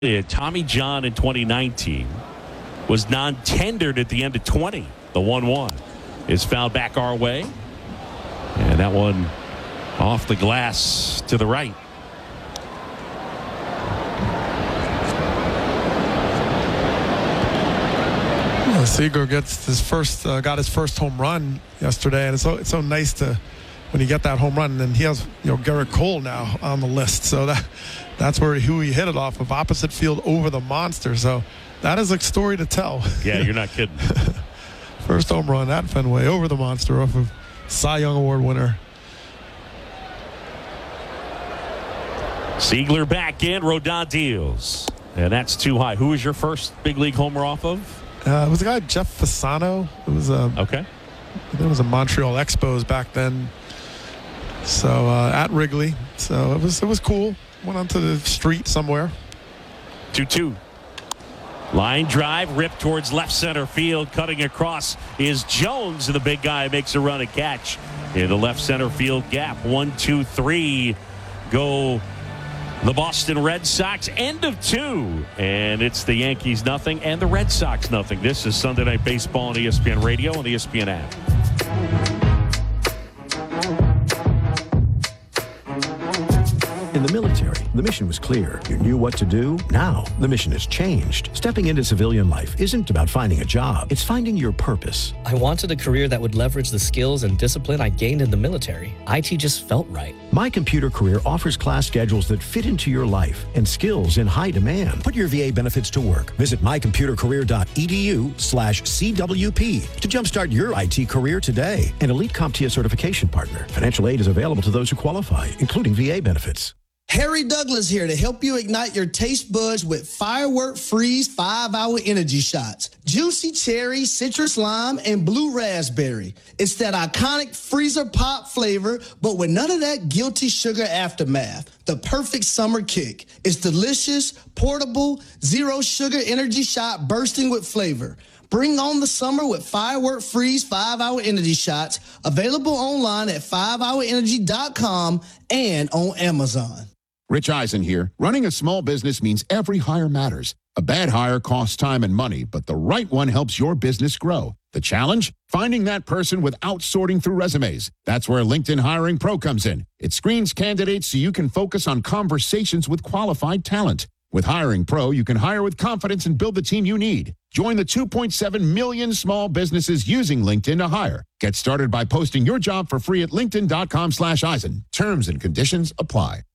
Tommy John in 2019 was non-tendered at the end of 20. The 1-1 is fouled back our way. And that one off the glass to the right. Seager gets got his first home run yesterday, and it's so nice to when you get that home run. And he has Garrett Cole now on the list, so that's who he hit it off of, opposite field over the monster. So that is a story to tell. Yeah, you're not kidding. First home run at Fenway over the monster off of Cy Young Award winner. Siegler back in, Rodon deals, and that's too high. Who was your first big league homer off of? It was a guy, Jeff Fasano. It was okay. There was a Montreal Expos back then. So at Wrigley. So it was cool. Went onto the street somewhere. 2-2. Line drive, ripped towards left center field. Cutting across is Jones, and the big guy makes a run and catch in the left center field gap. 1-2-3. Go the Boston Red Sox. End of 2. And it's the Yankees nothing and the Red Sox nothing. This is Sunday Night Baseball on ESPN Radio and the ESPN app. In the military, the mission was clear. You knew what to do. Now, the mission has changed. Stepping into civilian life isn't about finding a job. It's finding your purpose. I wanted a career that would leverage the skills and discipline I gained in the military. IT just felt right. My Computer Career offers class schedules that fit into your life and skills in high demand. Put your VA benefits to work. Visit mycomputercareer.edu/CWP to jumpstart your IT career today. An elite CompTIA certification partner. Financial aid is available to those who qualify, including VA benefits. Harry Douglas here to help you ignite your taste buds with Firework Freeze 5-Hour Energy Shots. Juicy cherry, citrus lime, and blue raspberry. It's that iconic freezer pop flavor, but with none of that guilty sugar aftermath. The perfect summer kick. It's delicious, portable, zero sugar energy shot bursting with flavor. Bring on the summer with Firework Freeze 5-Hour Energy Shots. Available online at 5hourenergy.com and on Amazon. Rich Eisen here. Running a small business means every hire matters. A bad hire costs time and money, but the right one helps your business grow. The challenge? Finding that person without sorting through resumes. That's where LinkedIn Hiring Pro comes in. It screens candidates so you can focus on conversations with qualified talent. With Hiring Pro, you can hire with confidence and build the team you need. Join the 2.7 million small businesses using LinkedIn to hire. Get started by posting your job for free at linkedin.com/Eisen. Terms and conditions apply.